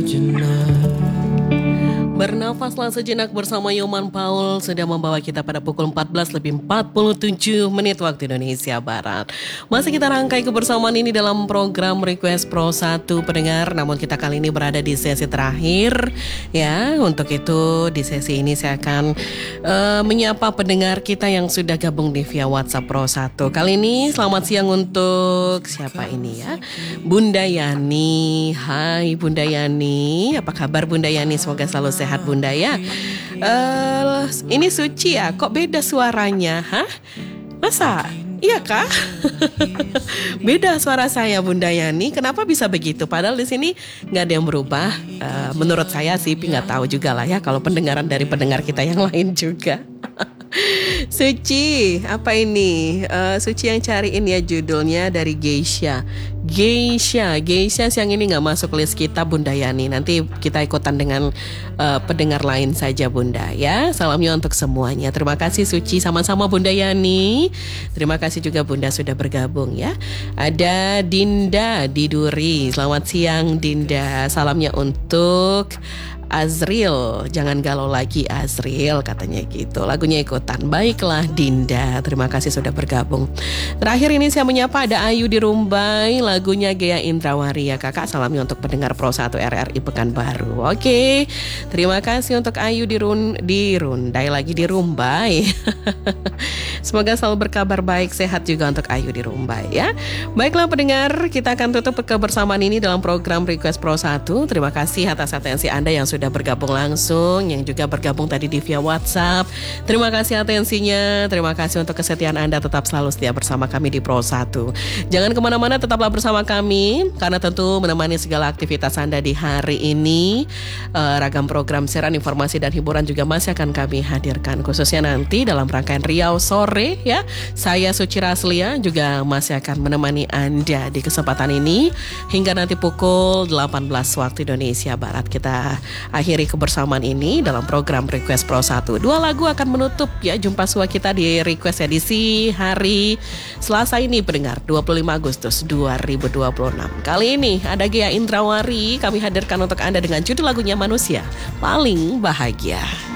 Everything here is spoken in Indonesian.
Bernafaslah sejenak bersama Yoman Paul sudah membawa kita pada pukul 14:47 waktu Indonesia Barat. Masih kita rangkai kebersamaan ini dalam program Request Pro 1 pendengar, namun kita kali ini berada di sesi terakhir ya. Untuk itu di sesi ini saya akan menyapa pendengar kita yang sudah gabung di via WhatsApp Pro 1. Kali ini selamat siang untuk siapa ini ya? Bunda Yani. Hai Bunda Yani, apa kabar Bunda Yani? Semoga selalu sehat Bunda ya. Ini Suci ya, kok beda suaranya? Hah? Masa? Iya kah? Beda suara saya Bunda Yani. Kenapa bisa begitu? Padahal di sini nggak ada yang berubah. Menurut saya sih, nggak tahu juga lah ya. Kalau pendengaran dari pendengar kita yang lain juga. Suci, apa ini? Suci yang cariin ya judulnya dari Geisha siang ini gak masuk list kita Bunda Yani. Nanti kita ikutan dengan pendengar lain saja Bunda ya. Salamnya untuk semuanya. Terima kasih Suci, sama-sama Bunda Yani. Terima kasih juga Bunda sudah bergabung ya. Ada Dinda di Duri. Selamat siang Dinda. Salamnya untuk Azril, jangan galau lagi Azril katanya gitu. Lagunya ikutan. Baiklah Dinda, terima kasih sudah bergabung. Terakhir ini saya menyapa ada Ayu di Rumbai, lagunya Gea Indrawari ya kakak. Salamnya untuk pendengar Pro 1 RRI Pekanbaru. Oke, terima kasih untuk Ayu di Rundai lagi di Rumbai. Semoga selalu berkabar baik, sehat juga untuk Ayu di Rumbai ya. Baiklah pendengar, kita akan tutup kebersamaan ini dalam program Request Pro 1. Terima kasih atas atensi Anda yang sudah bergabung langsung, yang juga bergabung tadi di via WhatsApp. Terima kasih atensinya, terima kasih untuk kesetiaan Anda, tetap selalu setia bersama kami di Pro 1. Jangan kemana-mana, tetaplah bersama kami, karena tentu menemani segala aktivitas Anda di hari ini. Ragam program siaran informasi dan hiburan juga masih akan kami hadirkan, khususnya nanti dalam rangkaian Riau Sore ya. Saya Suci Raslia juga masih akan menemani Anda di kesempatan ini hingga nanti pukul 18 waktu Indonesia Barat. Kita akhiri kebersamaan ini dalam program Request Pro 1. Dua lagu akan menutup ya jumpa sua kita di Request edisi hari Selasa ini pendengar 25 Agustus 2026. Kali ini ada Gea Indrawari kami hadirkan untuk Anda dengan judul lagunya Manusia Paling Bahagia.